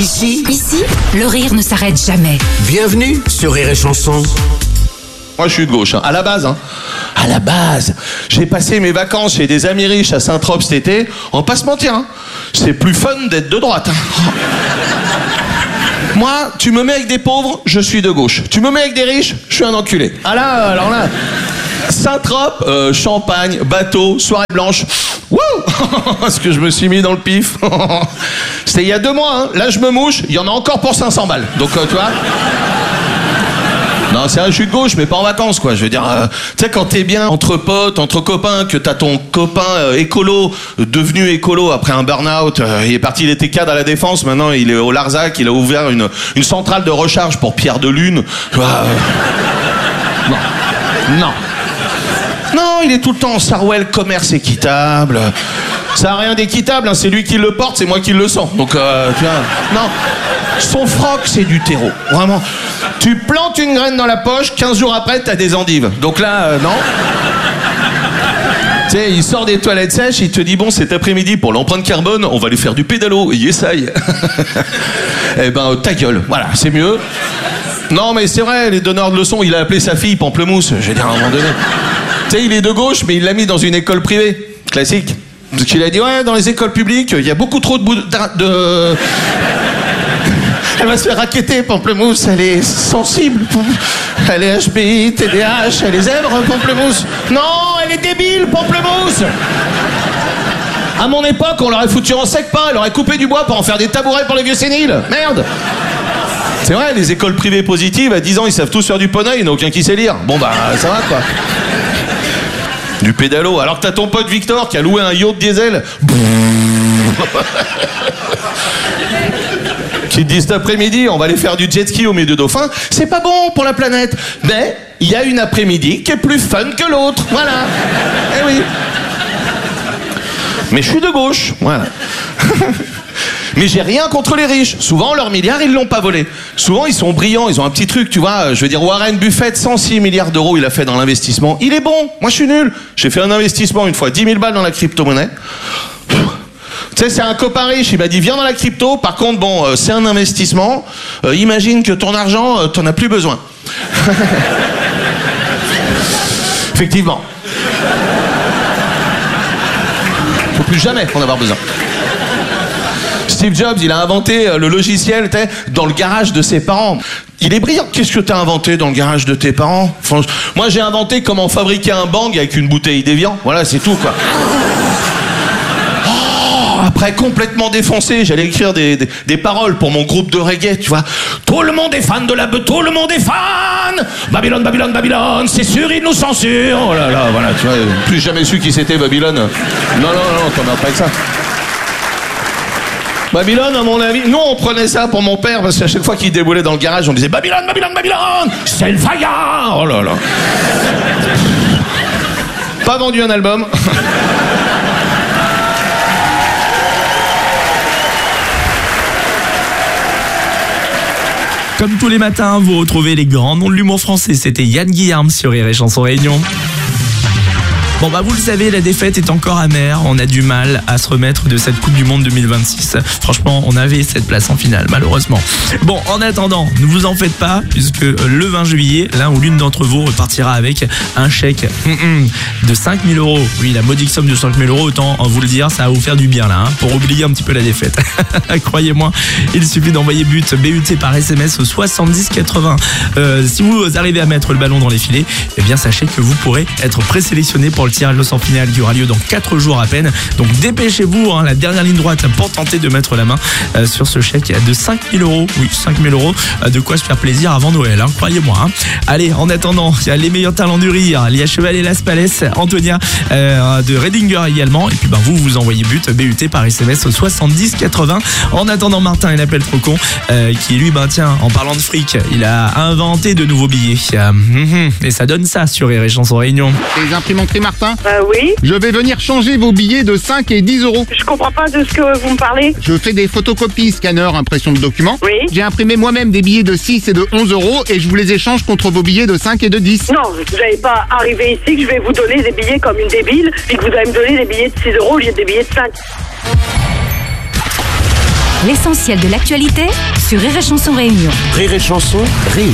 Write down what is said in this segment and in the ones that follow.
Ici, le rire ne s'arrête jamais. bienvenue sur Rire et Chanson. Moi, je suis de gauche, à la base. À la base. J'ai passé mes vacances chez des amis riches à Saint-Trope cet été. On va pas se mentir, c'est plus fun d'être de droite. Moi, tu me mets avec des pauvres, je suis de gauche. Tu me mets avec des riches, je suis un enculé. Ah là, alors là... Saint-Trope, champagne, bateau, soirée blanche. Wouh. Ce que je me suis mis dans le pif. C'était il y a 2 mois, Là, je me mouche, il y en a encore pour 500 balles. Donc, tu vois... Non, c'est vrai, je suis de gauche, mais pas en vacances, quoi. Je veux dire, tu sais, quand t'es bien entre potes, entre copains, que t'as ton copain écolo, devenu écolo après un burn-out, il est parti, il était cadre à la Défense, maintenant il est au Larzac, il a ouvert une centrale de recharge pour Pierre de Lune. Tu vois, Non, il est tout le temps en Sarwell, commerce équitable. Ça n'a rien d'équitable, c'est lui qui le porte, c'est moi qui le sens. Donc, tu vois, non. Son froc, c'est du terreau. Vraiment. Tu plantes une graine dans la poche, 15 jours après, t'as des endives. Donc là, non. Tu sais, il sort des toilettes sèches, il te dit, bon, cet après-midi, pour l'empreinte carbone, on va lui faire du pédalo. Il essaye. Eh ben, ta gueule. Voilà, c'est mieux. Non, mais c'est vrai, les donneurs de leçons, il a appelé sa fille Pamplemousse. Je veux dire, à un moment donné. Tu sais, il est de gauche, mais il l'a mis dans une école privée. Classique. Parce qu'il a dit, ouais, dans les écoles publiques, il y a beaucoup trop de... Elle va se faire racketter, Pamplemousse, elle est sensible. Elle est HPI, TDAH, elle est zèbre, Pamplemousse. Non, elle est débile, Pamplemousse. À mon époque, on l'aurait foutu en sec pas, elle aurait coupé du bois pour en faire des tabourets pour les vieux séniles. Merde. C'est vrai, les écoles privées positives, à 10 ans, ils savent tous faire du poney, il n'y en a aucun qui sait lire. Bon bah, ça va, quoi. Du pédalo, alors que t'as ton pote Victor qui a loué un yacht diesel. Qui te dit cet après-midi, on va aller faire du jet ski au milieu de dauphins. C'est pas bon pour la planète. Mais il y a une après-midi qui est plus fun que l'autre. Voilà. Eh oui. Mais je suis de gauche. Voilà. Mais j'ai rien contre les riches. Souvent, leurs milliards, ils l'ont pas volé. Souvent, ils sont brillants, ils ont un petit truc, tu vois. Je veux dire, Warren Buffett, 106 milliards d'euros, il a fait dans l'investissement. Il est bon. Moi, je suis nul. J'ai fait un investissement une fois, 10 000 balles dans la crypto-monnaie. Tu sais, c'est un copain riche, il m'a dit, viens dans la crypto. Par contre, bon, c'est un investissement. Imagine que ton argent, t'en as plus besoin. Effectivement. Faut plus jamais en avoir besoin. Steve Jobs, il a inventé le logiciel dans le garage de ses parents. Il est brillant. Qu'est-ce que t'as inventé dans le garage de tes parents? Moi, j'ai inventé comment fabriquer un bang avec une bouteille d'évian. Voilà, c'est tout, quoi. Après, complètement défoncé, j'allais écrire des paroles pour mon groupe de reggae, tu vois. Tout le monde est fan de la beuh, tout le monde est fan. Babylone, Babylone, Babylone, c'est sûr, ils nous censurent. Oh là là, voilà, tu vois, plus jamais su qui c'était Babylone. Non, t'en as pas avec ça. Babylone, à mon avis, nous on prenait ça pour mon père parce qu'à chaque fois qu'il déboulait dans le garage, on disait Babylone, Babylone, Babylone, c'est le fire. Oh là là. Pas vendu un album. Comme tous les matins, vous retrouvez les grands noms de l'humour français. C'était Yann Guillarme sur Rire et Chanson Réunion. Bon bah vous le savez, la défaite est encore amère. On a du mal à se remettre de cette Coupe du Monde 2026. Franchement, on avait cette place en finale, malheureusement. Bon, en attendant, ne vous en faites pas, puisque le 20 juillet, l'un ou l'une d'entre vous repartira avec un chèque de 5 000 €. Oui, la modique somme de 5 000 €, autant vous le dire, ça va vous faire du bien là, pour oublier un petit peu la défaite. Croyez-moi, il suffit d'envoyer BUT par SMS au 70 80. Si vous arrivez à mettre le ballon dans les filets, eh bien sachez que vous pourrez être présélectionné pour le tirage au sort final qui aura lieu dans 4 jours à peine. Donc dépêchez-vous, la dernière ligne droite pour tenter de mettre la main sur ce chèque de 5 000 €. Oui, 5 000 €, de quoi se faire plaisir avant Noël, croyez-moi. Allez, en attendant, il y a les meilleurs talents du rire, il y a Cheval et Las Palais, Antonia de Redinger également. Et puis vous envoyez BUT par SMS au 70 80. En attendant, Martin et l'appel trop con qui lui, tiens, en parlant de fric, il a inventé de nouveaux billets. Et ça donne ça sur Rire et Chanson Réunion. Les imprimanteries Martin? Oui. Je vais venir changer vos billets de 5 et 10 €. Je comprends pas de ce que vous me parlez. Je fais des photocopies, scanner, impression de documents. Oui. J'ai imprimé moi-même des billets de 6 et de 11 € et je vous les échange contre vos billets de 5 et de 10. Non, vous n'allez pas arriver ici que je vais vous donner des billets comme une débile et que vous allez me donner des billets de 6 € au lieu des billets de 5. L'essentiel de l'actualité sur Rire et Chanson Réunion. Rire et Chanson, Réunion.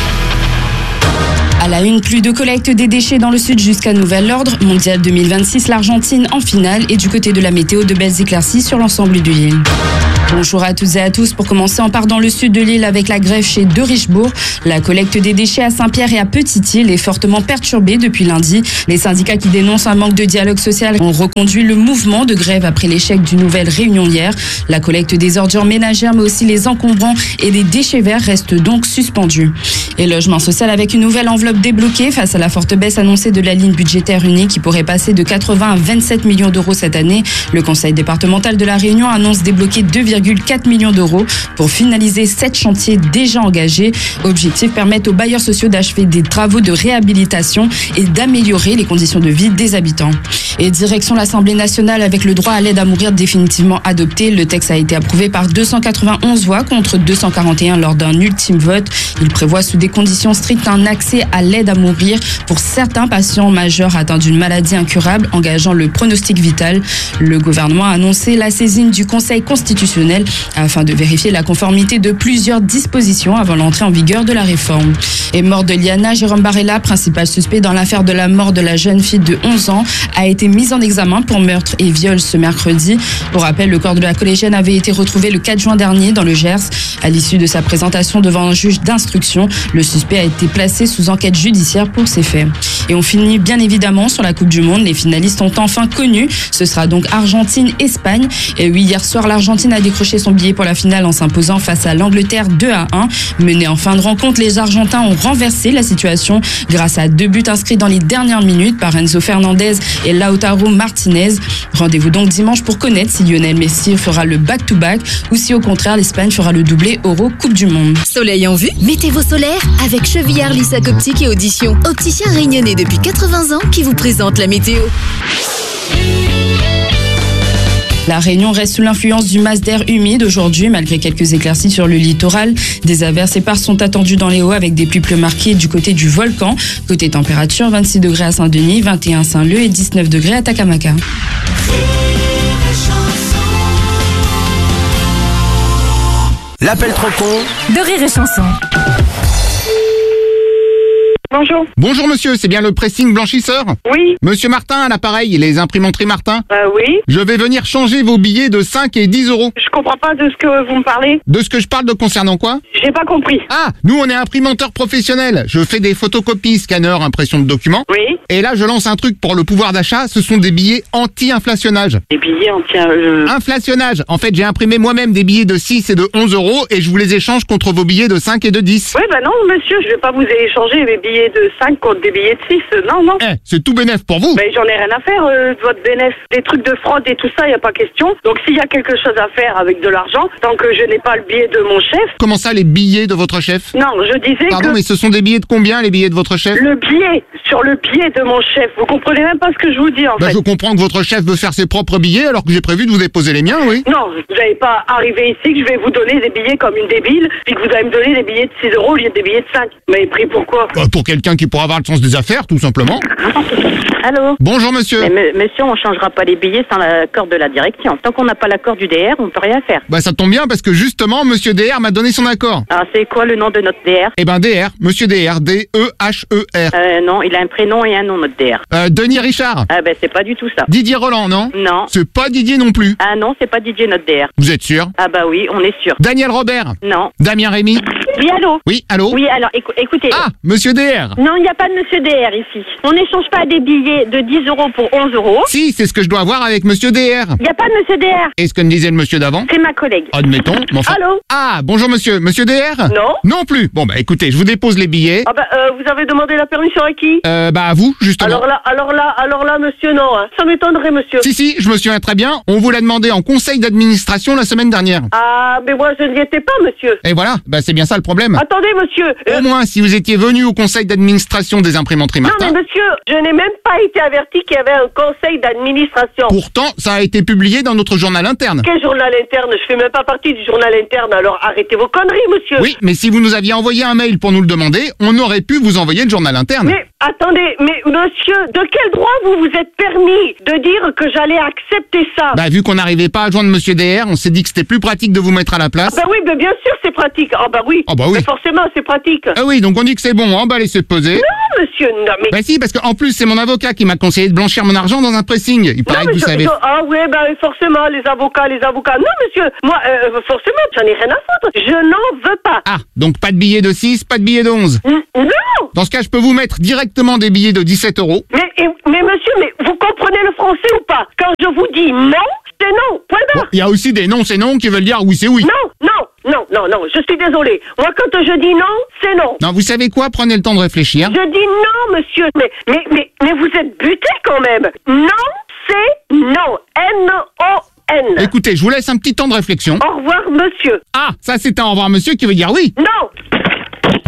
À la une, plus de collecte des déchets dans le sud jusqu'à nouvel ordre. Mondial 2026, l'Argentine en finale et du côté de la météo, de belles éclaircies sur l'ensemble de l'île. Bonjour à toutes et à tous. Pour commencer, on part dans le sud de l'île avec la grève chez De Richebourg. La collecte des déchets à Saint-Pierre et à Petite-Île est fortement perturbée depuis lundi. Les syndicats qui dénoncent un manque de dialogue social ont reconduit le mouvement de grève après l'échec d'une nouvelle réunion hier. La collecte des ordures ménagères, mais aussi les encombrants et les déchets verts restent donc suspendus. Et logement social avec une nouvelle enveloppe débloquée face à la forte baisse annoncée de la ligne budgétaire unique qui pourrait passer de 80 à 27 millions d'euros cette année. Le conseil départemental de la Réunion annonce débloquer 2,4 millions d'euros pour finaliser 7 chantiers déjà engagés. Objectif, permettre aux bailleurs sociaux d'achever des travaux de réhabilitation et d'améliorer les conditions de vie des habitants. Et direction l'Assemblée nationale avec le droit à l'aide à mourir définitivement adopté. Le texte a été approuvé par 291 voix contre 241 lors d'un ultime vote. Il prévoit sous des conditions strictes un accès à l'aide à mourir pour certains patients majeurs atteints d'une maladie incurable engageant le pronostic vital. Le gouvernement a annoncé la saisine du Conseil constitutionnel afin de vérifier la conformité de plusieurs dispositions avant l'entrée en vigueur de la réforme. Et mort de Liana, Jérôme Barella, principal suspect dans l'affaire de la mort de la jeune fille de 11 ans, a été mis en examen pour meurtre et viol ce mercredi. Pour rappel, le corps de la collégienne avait été retrouvé le 4 juin dernier dans le Gers. À l'issue de sa présentation devant un juge d'instruction, le suspect a été placé sous enquête judiciaire pour ces faits. Et on finit bien évidemment sur la Coupe du Monde. Les finalistes sont enfin connus. Ce sera donc Argentine-Espagne. Et oui, hier soir, l'Argentine a décroché son billet pour la finale en s'imposant face à l'Angleterre 2-1. Menés en fin de rencontre, les Argentins ont renversé la situation grâce à 2 buts inscrits dans les dernières minutes par Enzo Fernandez et Lautaro Martinez. Rendez-vous donc dimanche pour connaître si Lionel Messi fera le back-to-back ou si au contraire l'Espagne fera le doublé Euro Coupe du Monde. Soleil en vue, mettez vos solaires avec Chevillard Lissac Optique et Audition. Opticien réunionnais depuis 80 ans qui vous présente la météo. La Réunion reste sous l'influence du masse d'air humide aujourd'hui, malgré quelques éclaircies sur le littoral. Des averses éparses sont attendues dans les hauts avec des pluies plus marquées du côté du volcan. Côté température, 26 degrés à Saint-Denis, 21 à Saint-Leu et 19 degrés à Takamaka. L'appel trop con De Rire et Chanson. Bonjour. Bonjour monsieur, c'est bien le pressing blanchisseur? Oui. Monsieur Martin à l'appareil, les imprimanteries Martin. Oui. Je vais venir changer vos billets de 5 et 10 euros. Je comprends pas de ce que vous me parlez. De ce que je parle de concernant quoi? J'ai pas compris. Ah, nous on est imprimanteur professionnel. Je fais des photocopies, scanners, impression de documents. Oui. Et là je lance un truc pour le pouvoir d'achat, ce sont des billets anti-inflationnage. Des billets Inflationnage. En fait, j'ai imprimé moi-même des billets de 6 et de 11 euros et je vous les échange contre vos billets de 5 et de 10. Oui, non, monsieur, je vais pas vous échanger mes billets de 5 contre des billets de 6. Non. C'est tout bénef pour vous. Mais j'en ai rien à faire de votre bénéfice. Des trucs de fraude et tout ça, y a pas question. Donc s'il y a quelque chose à faire avec de l'argent, tant que je n'ai pas le billet de mon chef. Comment ça, les billets de votre chef? Non, je disais Pardon, mais ce sont des billets de combien, les billets de votre chef? Le billet, sur le billet de mon chef. Vous comprenez même pas ce que je vous dis, en fait. Je comprends que votre chef veut faire ses propres billets alors que j'ai prévu de vous déposer les miens, oui. Non, vous n'allez pas arriver ici que je vais vous donner des billets comme une débile, puis que vous allez me donner des billets de 6 euros au lieu des billets de 5. Mais pris pourquoi? Pour quelqu'un qui pourra avoir le sens des affaires, tout simplement. Allô? Bonjour monsieur. Mais monsieur, on changera pas les billets sans l'accord de la direction. Tant qu'on n'a pas l'accord du DR, on peut rien faire. Bah ça tombe bien parce que justement, monsieur DR m'a donné son accord. Alors c'est quoi le nom de notre DR? Eh ben DR, monsieur DR, D-E-H-E-R. Non, il a un prénom et un nom, notre DR. Denis Richard. Ah ben c'est pas du tout ça. Didier Roland, non? Non. C'est pas Didier non plus. Ah non, c'est pas Didier notre DR. Vous êtes sûr? Ah bah oui, on est sûr. Daniel Robert. Non. Damien Rémy. Oui, allô? Oui, allô? Oui, alors écoutez. Ah, monsieur DR. Non, il n'y a pas de monsieur DR ici. On n'échange pas des billets de 10 euros pour 11 euros. Si, c'est ce que je dois avoir avec monsieur DR. Il n'y a pas de monsieur DR. Et ce que me disait le monsieur d'avant? C'est ma collègue. Admettons, mais enfin... Allô? Ah, bonjour monsieur. Monsieur DR? Non. Non plus. Bon, bah écoutez, je vous dépose les billets. Ah bah, vous avez demandé la permission à qui? Bah à vous, justement. Alors là, monsieur, non. Hein. Ça m'étonnerait, monsieur. Si, je me souviens très bien. On vous l'a demandé en conseil d'administration la semaine dernière. Ah, mais moi, je n'y étais pas, monsieur. Et voilà, bah c'est bien ça le problème. Attendez, monsieur. Au moins, si vous étiez venu au conseil d'administration des imprimanteries Martin... Non, mais monsieur, je n'ai même pas été averti qu'il y avait un conseil d'administration. Pourtant, ça a été publié dans notre journal interne. Quel journal interne? Je fais même pas partie du journal interne, alors arrêtez vos conneries, monsieur. Oui, mais si vous nous aviez envoyé un mail pour nous le demander, on aurait pu vous envoyer le journal interne. Mais Attendez, mais monsieur, de quel droit vous vous êtes permis de dire que j'allais accepter ça? Bah, vu qu'on n'arrivait pas à joindre Monsieur DR, on s'est dit que c'était plus pratique de vous mettre à la place. Ah bah oui, mais bien sûr c'est pratique. Ah bah oui. Ah bah oui. Mais forcément c'est pratique. Ah oui, donc on dit que c'est bon, emballez, se poser. Non, monsieur, non, mais... Bah si, parce qu'en plus, c'est mon avocat qui m'a conseillé de blanchir mon argent dans un pressing. Il paraît que vous savez. Ah ouais, bah forcément, les avocats. Non, monsieur, moi, forcément, j'en ai rien à foutre. Je n'en veux pas. Ah, donc pas de billets de 6, pas de billets de 11. Non. Dans ce cas, je peux vous mettre directement des billets de 17 €. Mais monsieur, mais vous comprenez le français ou pas? Quand je vous dis non, c'est non. Point barre. Il y a aussi des non, c'est non qui veulent dire oui, c'est oui. Non, je suis désolée. Moi, quand je dis non, c'est non. Non, vous savez quoi? Prenez le temps de réfléchir. Je dis non, monsieur. Mais vous êtes buté quand même. Non, c'est non. N-O-N. Écoutez, je vous laisse un petit temps de réflexion. Au revoir, monsieur. Ah, ça c'est un au revoir monsieur qui veut dire oui. Non,